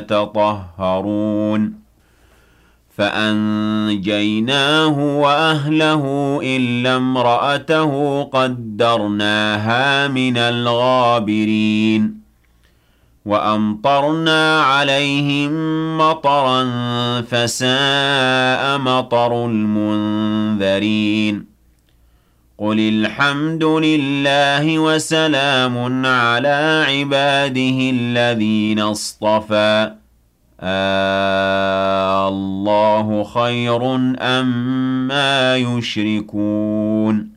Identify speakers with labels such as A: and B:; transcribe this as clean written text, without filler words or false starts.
A: يتطهرون فأنجيناه وأهله إلا امرأته قدرناها من الغابرين وأمطرنا عليهم مطرا فساء مطر المنذرين قل الحمد لله وسلام على عباده الذين اصطفى الله خير أما يشركون